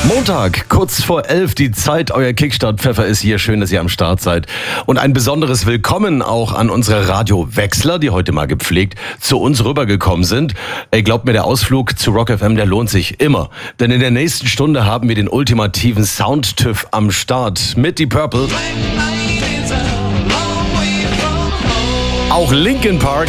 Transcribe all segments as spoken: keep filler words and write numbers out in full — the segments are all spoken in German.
Montag, kurz vor elf, die Zeit, euer Kickstart-Pfeffer ist hier. Schön, dass ihr am Start seid. Und ein besonderes Willkommen auch an unsere Radiowechsler, die heute mal gepflegt zu uns rübergekommen sind. Ey, glaubt mir, der Ausflug zu Rock F M, der lohnt sich immer. Denn in der nächsten Stunde haben wir den ultimativen Sound-TÜV am Start mit Deep Purple. Auch Linkin Park.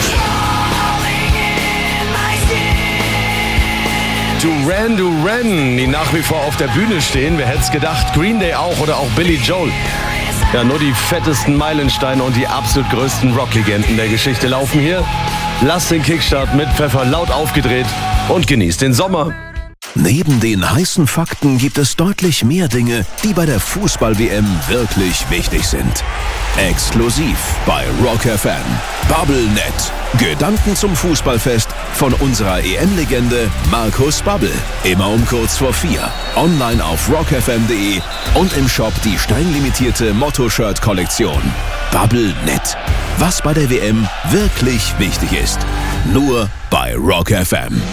Duran Duran, die nach wie vor auf der Bühne stehen. Wer hätte es gedacht? Green Day auch oder auch Billy Joel. Ja, nur die fettesten Meilensteine und die absolut größten Rocklegenden der Geschichte laufen hier. Lasst den Kickstart mit Pfeffer laut aufgedreht und genießt den Sommer. Neben den heißen Fakten gibt es deutlich mehr Dinge, die bei der Fußball-W M wirklich wichtig sind. Exklusiv bei Rock F M. BubbleNet. Gedanken zum Fußballfest von unserer E M-Legende Markus Babbel. Immer um kurz vor vier. Online auf rock f m punkt d e und im Shop die streng Motto-Shirt-Kollektion. BubbleNet. Was bei der W M wirklich wichtig ist. Nur bei Rock F M.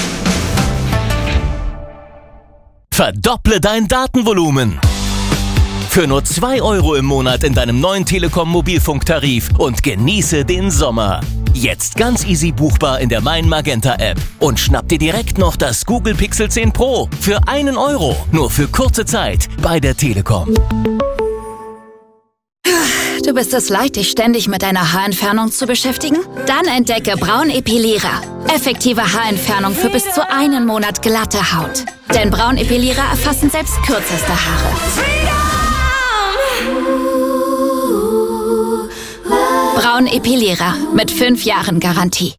Verdopple dein Datenvolumen. Für nur zwei Euro im Monat in deinem neuen Telekom-Mobilfunktarif und genieße den Sommer. Jetzt ganz easy buchbar in der Mein Magenta App. Und schnapp dir direkt noch das Google Pixel zehn Pro für einen Euro. Nur für kurze Zeit bei der Telekom. Du bist es leid, dich ständig mit deiner Haarentfernung zu beschäftigen? Dann entdecke Braunepilierer. Effektive Haarentfernung für bis zu einen Monat glatte Haut. Denn Braunepilierer erfassen selbst kürzeste Haare. Braunepilierer mit fünf Jahren Garantie.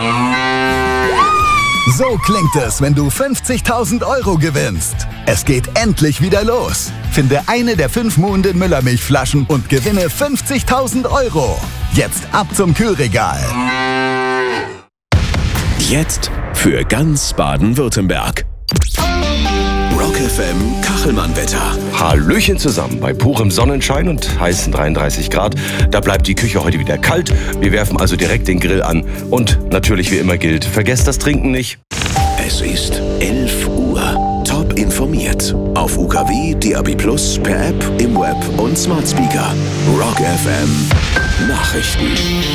So klingt es, wenn du fünfzigtausend Euro gewinnst. Es geht endlich wieder los. Finde eine der fünf Muhnden Müllermilchflaschen und gewinne fünfzigtausend Euro. Jetzt ab zum Kühlregal. Jetzt für ganz Baden-Württemberg. Rock F M Kachelmann-Wetter. Hallöchen zusammen bei purem Sonnenschein und heißen dreiunddreißig Grad. Da bleibt die Küche heute wieder kalt. Wir werfen also direkt den Grill an. Und natürlich wie immer gilt, vergesst das Trinken nicht. Es ist elf Uhr. Top informiert. Auf U K W, D A B plus, per App, im Web und Smart Speaker. Rock F M Nachrichten.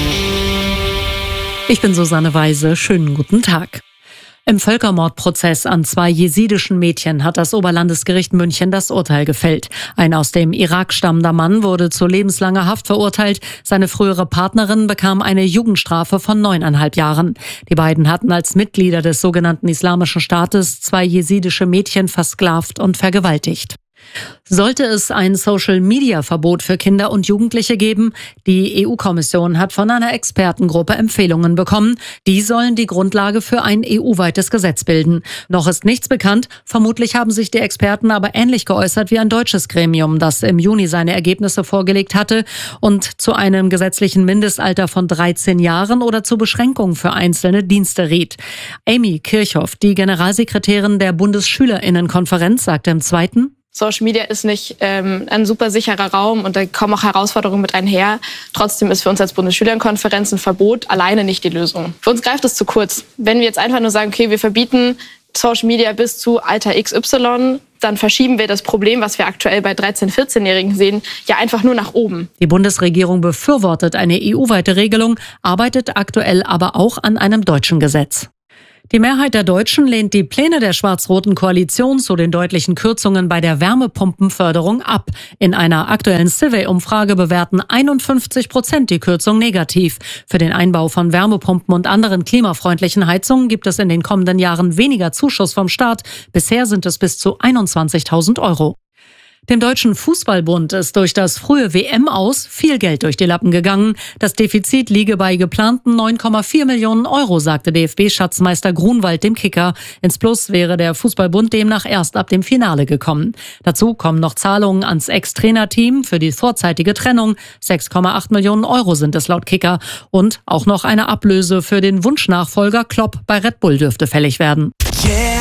Ich bin Susanne Weise. Schönen guten Tag. Im Völkermordprozess an zwei jesidischen Mädchen hat das Oberlandesgericht München das Urteil gefällt. Ein aus dem Irak stammender Mann wurde zu lebenslanger Haft verurteilt. Seine frühere Partnerin bekam eine Jugendstrafe von neuneinhalb Jahren. Die beiden hatten als Mitglieder des sogenannten Islamischen Staates zwei jesidische Mädchen versklavt und vergewaltigt. Sollte es ein Social-Media-Verbot für Kinder und Jugendliche geben? Die E U-Kommission hat von einer Expertengruppe Empfehlungen bekommen. Die sollen die Grundlage für ein E U-weites Gesetz bilden. Noch ist nichts bekannt. Vermutlich haben sich die Experten aber ähnlich geäußert wie ein deutsches Gremium, das im Juni seine Ergebnisse vorgelegt hatte und zu einem gesetzlichen Mindestalter von dreizehn Jahren oder zu Beschränkungen für einzelne Dienste riet. Amy Kirchhoff, die Generalsekretärin der Bundesschülerinnenkonferenz, sagte im Zweiten: Social Media ist nicht ähm, ein super sicherer Raum und da kommen auch Herausforderungen mit einher. Trotzdem ist für uns als Bundesschülerenkonferenz ein Verbot alleine nicht die Lösung. Für uns greift es zu kurz. Wenn wir jetzt einfach nur sagen, okay, wir verbieten Social Media bis zu Alter X Y, dann verschieben wir das Problem, was wir aktuell bei dreizehn-, vierzehnjährigen sehen, ja einfach nur nach oben. Die Bundesregierung befürwortet eine E U-weite Regelung, arbeitet aktuell aber auch an einem deutschen Gesetz. Die Mehrheit der Deutschen lehnt die Pläne der schwarz-roten Koalition zu den deutlichen Kürzungen bei der Wärmepumpenförderung ab. In einer aktuellen Survey-Umfrage bewerten einundfünfzig Prozent die Kürzung negativ. Für den Einbau von Wärmepumpen und anderen klimafreundlichen Heizungen gibt es in den kommenden Jahren weniger Zuschuss vom Staat. Bisher sind es bis zu einundzwanzigtausend Euro. Dem Deutschen Fußballbund ist durch das frühe W M-Aus viel Geld durch die Lappen gegangen. Das Defizit liege bei geplanten neun Komma vier Millionen Euro, sagte D F B-Schatzmeister Grunwald dem Kicker. Ins Plus wäre der Fußballbund demnach erst ab dem Finale gekommen. Dazu kommen noch Zahlungen ans Ex-Trainerteam für die vorzeitige Trennung. sechs Komma acht Millionen Euro sind es laut Kicker. Und auch noch eine Ablöse für den Wunschnachfolger Klopp bei Red Bull dürfte fällig werden. Yeah.